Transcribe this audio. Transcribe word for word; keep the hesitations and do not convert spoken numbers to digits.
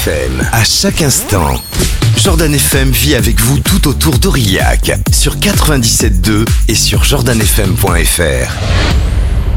F M, à chaque instant. Jordan F M vit avec vous tout autour d'Aurillac, sur quatre-vingt-dix-sept point deux et sur jordan f m point f r.